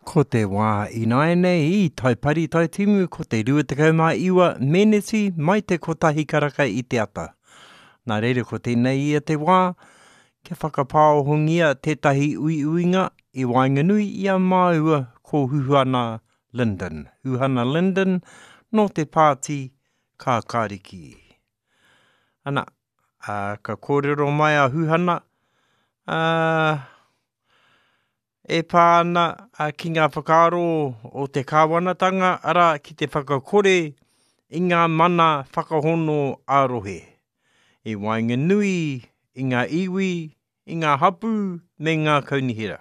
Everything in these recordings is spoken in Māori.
Ko te wā ināi nei I tai pari tai timu ko te 29 meneti mai te kotahi karaka I te ata. Nā reira ko tēnei ia te wā, ke whakapāohongia tētahi uiuinga I Wainganui ia māua ko Huhana Linden. Huhana Linden no te pāti Kākāriki. Ana, ka kōrero mai a Huhana, e pāna ki ngā whakaaro o te kāwanatanga ara ki te whakakore I ngā mana whakahono ārohe. I Wainganui, I ngā iwi, I ngā hapu, me ngā kaunihira.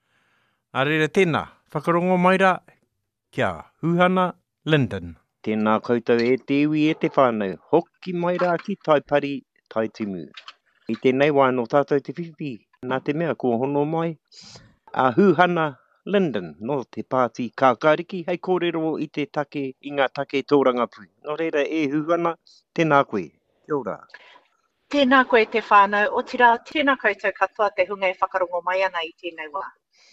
A reira tēnā, whakarongo maira kia Huhana Linden. Tēnā koutou e te iwi e te whānau, hoki maira ki taipari tai timu. I tēnei wā no tātou te whiwhi, nā te mea kua hono mai. A Huhana Linden, no te pāti Kākāriki, hei kōrero I te take, I ngā take tōrangapū. No reira e Huhana, tēnā koe. Kia ora. Tēnā koe te whānau, o tira tēnā koutou katoa te hunga e whakarongo mai ana I tēnei wā.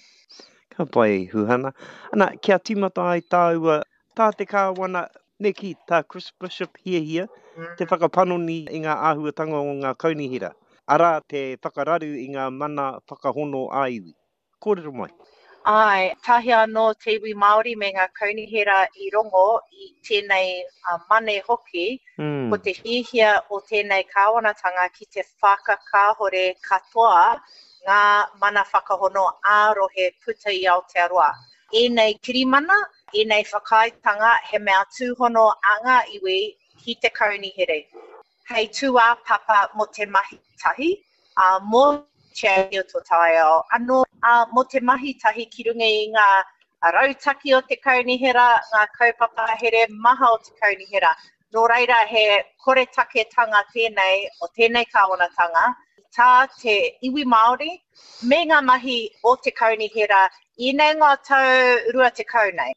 Ka pai Huhana. Ana, kia tīmata ai tāua, tā te kāwana neki tā Chris Bishop hia, te whakapanoni I ngā āhuatanga o ngā kaunihira. Ara te whakararu I ngā mana whakahono āiwi. Kōrero mai. Ai, tahia no te iwi Māori me ngā kaunihira I rongo I tēnei mane hoki, ko te hihia o tēnei kāwanatanga ki te whakakāhore katoa ngā mana whakahono ārohe puta I Aotearoa. E nei kirimana, e nei whakaitanga he mea tūhono anga iwi ki te kaunihere. Hei tūā papa mo te mahi tahi, mo Cheo to taio. Ano mo te mahi tahi ki runga I ngā rautaki o te kaunihira, ngā kaupapa here maha o te kaunihira. Nō reira he kore taketanga tēnei o tēnei kāwanatanga. Tā te iwi Māori, me ngā mahi o te kaunihira, I nei ngā tau rua te kaunei.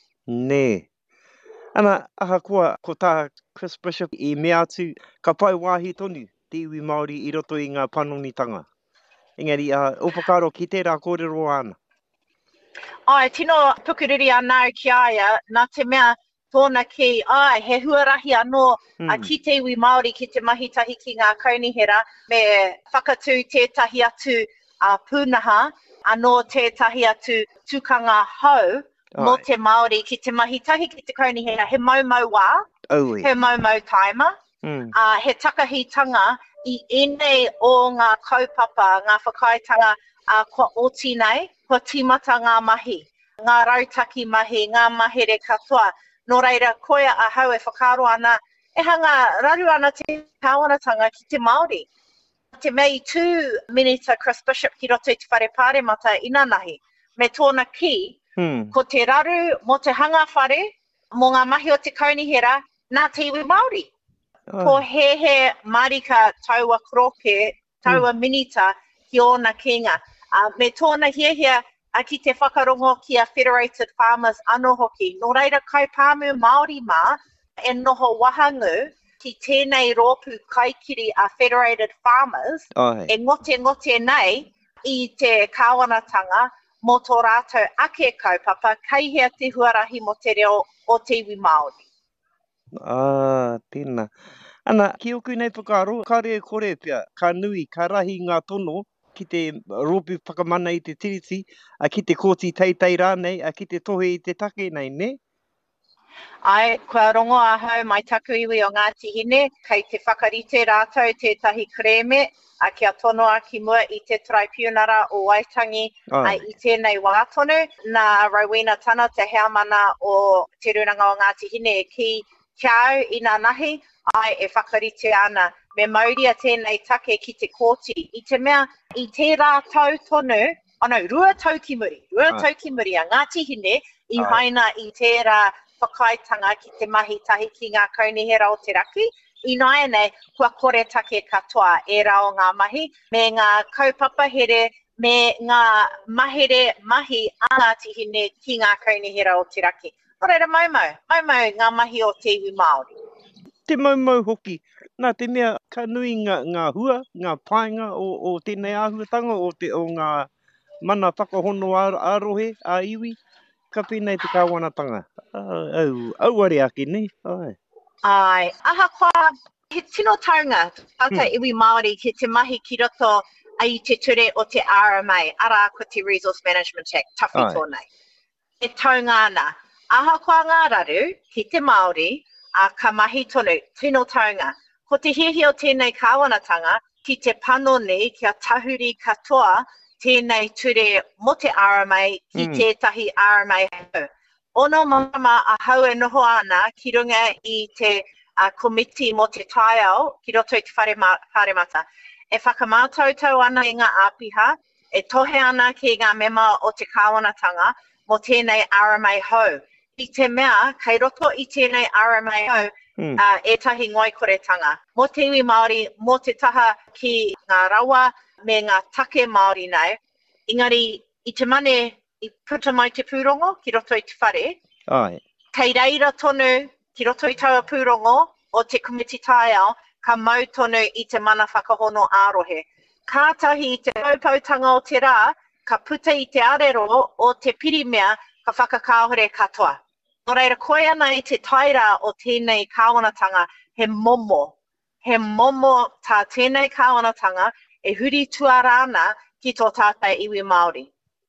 Nē. Ana, aha koa, ko tā Chris Bishop I mea atu, ka pai wāhi tonu, te iwi Māori I roto I ngā panonitanga. Engari, opakaro ki tērā kōrero ana. Ai, tino pukuriri anau ki aia, nā te mea tōna ki, ai, he huarahi anō ki te iwi Māori ki te mahitahi ki ngā kaunihira, me whakatū tētahi atu pūnaha, anō tētahi atu tūkanga hau, mo te Māori ki te mahitahi ki te kaunihira, he maumau wā, he maumau taima, he takahitanga, I enei o ngā kaupapa, ngā whakaitanga kua oti nei, kua tīmata ngā mahi, ngā rautaki mahi, ngā mahere katoa. Nō reira, koe a hau e whakaro ana, e hanga raru ana te kāwanatanga ki te Māori. Te mei tū minita Chris Bishop ki roto I te whare pāremata inanahi. Me tōna ki, ko te raru mo te hanga whare, mo ngā mahi o te kaunihira, nā te iwi Māori. Ko he marika taua kroke, taua minita ki ona kinga. Me tōna hiehia ki te whakarongo ki a Federated Farmers anō hoki. Nō reira kai pāmu Māori mā e noho wahangu ki tēnei rōpū kaikiri a Federated Farmers e ngote nei I te kāwanatanga mo tō rātou ake kaupapa kaihea te huarahi mo te reo o te iwi Māori. Tēnā. Ana, ki oku nei whakaro, kare kore pia, ka nui, ka rahi ngā tono, ki te rōpū whakamana I te tiriti, ki te kōti teitei rānei, ki te tohe I te take nei, ne? Ai, kua rongo a hau mai taku iwi o Ngāti Hine, kei te whakarite rātou tētahi kreme, kia tono ki mua I te tribunara o Waitangi I tēnei wātonu, nā Rowena Tana, te heamana o te runanga o Ngāti Hine, ki kiau I ngā nahi, ai e whakarite ana, me mauria tēnei take ki te kōti. I te mea, I tērā tau tonu, rua tau ki muri a Ngāti Hine, I haina I tērā whakaitanga ki te mahi tahi ki ngā kaunihira o te raki. I nāia nei, kua kore take katoa e rao ngā mahi, me ngā kaupapa here, me ngā mahere mahi a Ngāti Hine ki ngā kaunihira o te raki. Nō reira maumau ngā mahi o te iwi Māori. Te maumau hoki, nā te mea ka nui ngā hua, ngā painga o tēnei āhuatanga, o ngā mana whakahono ārohe, ā iwi, ka pina te kāwanatanga. Au are aki ni. Ai, aha kwa, he tino taunga, tata iwi Māori ki te mahi ki roto ai te ture o te RMA, Ara ko te Resource Management Act, tawhi tōnei. E taunga ana, aha kwa ngā raru ki te Māori, a ka mahi tonu, tino taunga. Ko te hihi o tēnei kāwanatanga, ki te panoni kia tahuri katoa tēnei ture mo te RMA ki tētahi RMA hau. Ono mama a hau e noho ana ki runga i te komiti mo te taiao ki roto i te wharemata. E whakamātautau ana i ngā āpiha, e tohe ana ki ngā mema o te kāwanatanga mo tēnei RMA hau. I te mea, kei roto i tēnei RMA hau, etahi ngoikoretanga. Mo te iwi Māori, mo te taha ki ngā rawa me ngā take Māori nei, ingari i te mane I puta mai te pūrongo ki roto i te whare. Ai. Kei reira tonu ki roto i taua pūrongo o te komiti taiao, ka mau tonu i te mana whakahono ārohe. Kātahi i te paupautanga o te rā, ka puta i te arero o te pirimea ka whakakāhore katoa. Nō reira koe ana i te taira o tēnei kāwanatanga he momo. He momo tā tēnei kāwanatanga e huri tuarana ki tō tātai iwi Māori.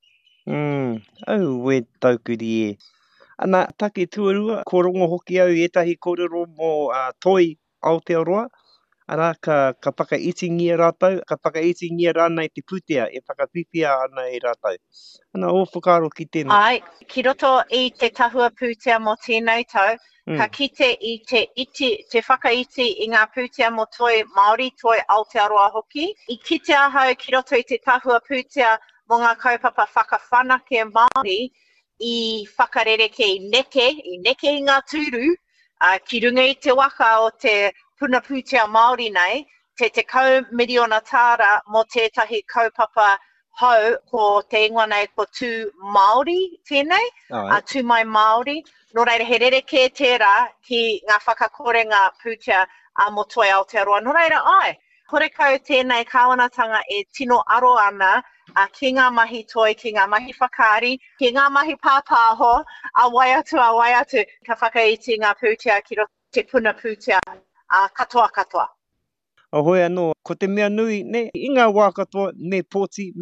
Au, we taukuri e. Ana, take tuarua, ko rongo hoki au etahi kōrero mō toi Aotearoa. Ara, ka whakaitingia rātau, ka whakaitingia rāna i te putea, e whakapipia ana i rātau. Ana, o whakaro ki tēnā. Ai, ki roto i te tahua putea mo tēnei tau, ka kite i te whakaiti i ngā putea mo toi Māori, toi Aotearoa hoki. I kite ahau ki roto i te tahua putea mo ngā kaupapa whakawhanake Māori i whakarereke i neke i ngā tūru, ki runga i te waka o te puna pūtea Māori nei, te miliona tāra mo tētahi kaupapa hau ko te ingoa nei ko tū Māori tēnei, tū mai Māori. Nō reira he rereke tērā ki ngā whakakorenga pūtea mo toi Aotearoa. Nō reira ai, horekau tēnei kāwanatanga e tino aro ana ki ngā mahi toi, ki ngā mahi whakaari, ki ngā mahi pāpāho, a waiatu, ka whakaiti ngā pūtea ki te puna pūtea, katoa. Ahoi anō, ko te mea nui, ne, I ngā wā katoa, me poti.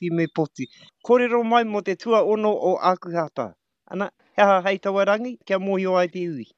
Kōrero mai mo te tua ono o Akuhata. Ana, hei tawarangi, kia mōhio ai te ui.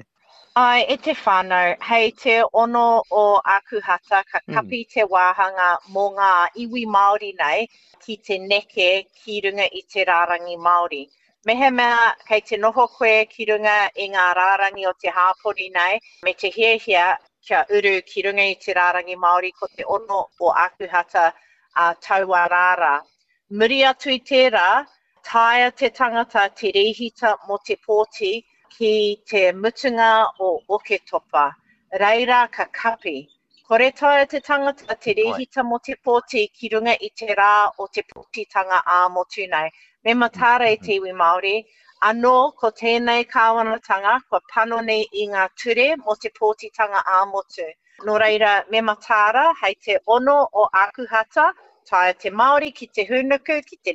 Ai, e te whānau, hei te ono o Akuhata, ka kapi te wāhanga mō ngā iwi Māori nei ki te neke ki runga i te rārangi Māori. Mehe mea, kei te noho koe ki runga i ngā rārangi o te hāpori nei, me te hiahia kia uru ki runga i te rārangi Māori ko te ono o Akuhata a taua rāra. Muri atu I tērā, taia te tangata te rehita mo te pōti, ki te mutunga o Oketopa. Reira ka kapi. Kore taia te tangata te rehita mo te pōti ki runga I te rā o te pōtitanga a motu nei. Me matara I te iwi Māori, anō ko tēnei kāwanatanga ko panoni I ngā ture mo te pōtitanga a motu. Nō reira, me matara hei te ono o Akuhata, taia te Māori ki te hunuku, ki te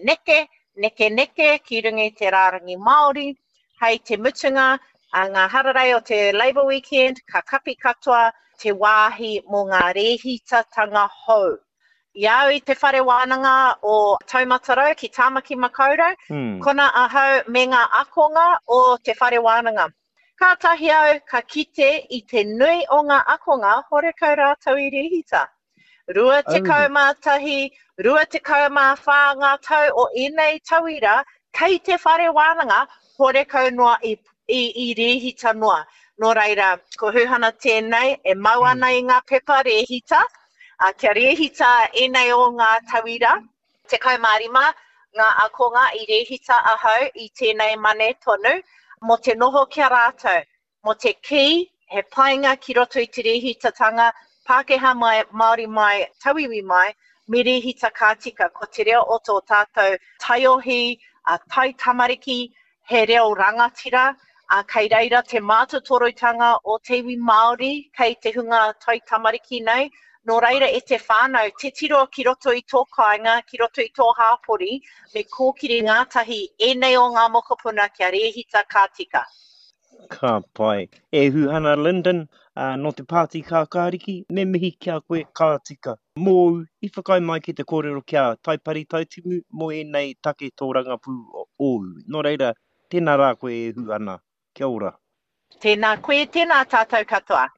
neke ki runga I te rārangi Māori, hei te mutunga, ngā hararei o te Labour Weekend, ka kapi katoa, te wāhi mō ngā rehita tanga hou. Iau I te whare wānanga o Taumatarau ki Tāmaki Makaurau, kona ahau me ngā akonga o te whare wānanga. Kātahi au ka kite I te nui o ngā akonga horekau rātau I rehita. Rua te kaumātahi, rua te kaumāwhā ngā tau o enei tauira, kei te whare wānanga, horekau noa I rehita noa. Nō reira, ko huhana tēnei, e mau ana I ngā pepa rehita, kia rehita enei o ngā tauira, te kaumārima, ngā akonga I rehita ahau I tēnei mane tonu, mo te noho kia rātou, mo te ki, he painga ki roto I te rehitatanga, Pākehā mai, Māori mai, Tauiwi mai, me rehita kātika, ko te reo o tō tātou taiohi, tai tamariki, he reo rangatira, kei reira te mātutoroitanga o te iwi Māori, kei te hunga tai tamariki nei, no reira e te whānau, te tiro ki roto i tō kāinga, ki roto i tō hāpori, me kōkiri ngātahi e nei o ngā mokopuna kia rehita kā tika. Ka pai. E huhana Lyndon, no te pāti kā kāriki, me mihi kia koe kā tika. Mōu, I whakai mai ki te kōrero kia taipari tautimu, mo e nei take tō rangapū ou. Nō reira, tēnā rā koe e huhana. Kia ora. Tēnā koe, tēnā tātou katoa.